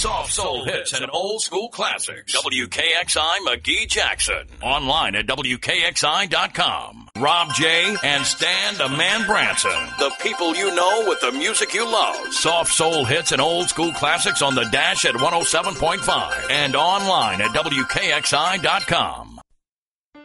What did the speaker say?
Soft soul hits and old school classics. WKXI McGee Jackson. Online at WKXI.com. Rob J. and Stan the Man Branson. The people you know with the music you love. Soft soul hits and old school classics on the Dash at 107.5 and online at WKXI.com.